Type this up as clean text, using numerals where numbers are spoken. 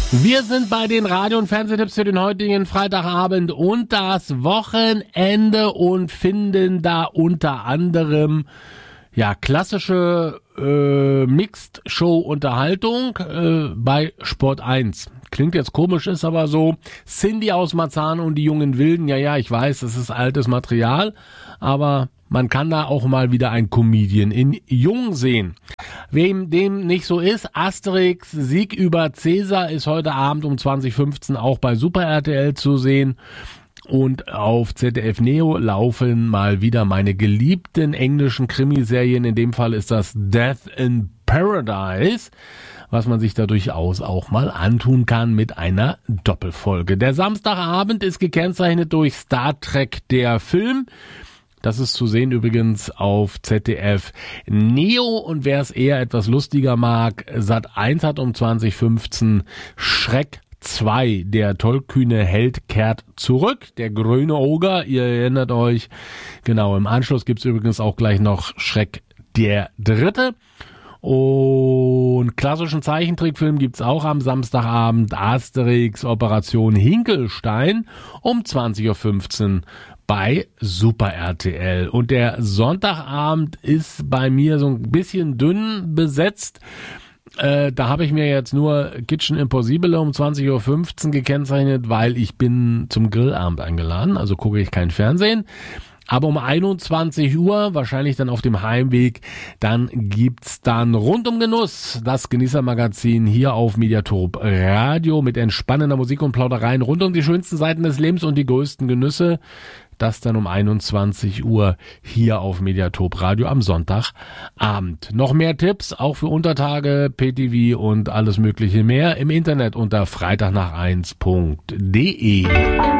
Wir sind bei den Radio- und Fernsehtipps für den heutigen Freitagabend und das Wochenende und finden da unter anderem klassische Mixed-Show-Unterhaltung bei Sport 1. Klingt jetzt komisch, ist aber so. Cindy aus Marzahn und die jungen Wilden, ich weiß, das ist altes Material, aber man kann da auch mal wieder ein Comedian in Jung sehen. Wem dem nicht so ist, Asterix Sieg über Cäsar ist heute Abend um 20:15 auch bei Super RTL zu sehen. Und auf ZDF Neo laufen mal wieder meine geliebten englischen Krimiserien. In dem Fall ist das Death in Paradise, was man sich da durchaus auch mal antun kann mit einer Doppelfolge. Der Samstagabend ist gekennzeichnet durch Star Trek, der Film. Das ist zu sehen übrigens auf ZDF Neo, und wer es eher etwas lustiger mag, Sat.1 hat um 20:15 Shrek 2, der tollkühne Held kehrt zurück, der grüne Oger, ihr erinnert euch. Genau, im Anschluss gibt's übrigens auch gleich noch Shrek der Dritte. Und klassischen Zeichentrickfilm gibt's auch am Samstagabend, Asterix Operation Hinkelstein um 20:15 bei Super RTL. Und der Sonntagabend ist bei mir so ein bisschen dünn besetzt. Da habe ich mir jetzt nur Kitchen Impossible um 20:15 gekennzeichnet, weil ich bin zum Grillabend eingeladen, also gucke ich kein Fernsehen. Aber um 21 Uhr, wahrscheinlich dann auf dem Heimweg, dann gibt's dann Rund um Genuss, das Genießermagazin hier auf Mediatorp Radio mit entspannender Musik und Plaudereien rund um die schönsten Seiten des Lebens und die größten Genüsse. Das dann um 21 Uhr hier auf Mediatorp Radio am Sonntagabend. Noch mehr Tipps, auch für Untertage, PTV und alles mögliche mehr im Internet unter freitagnach1.de.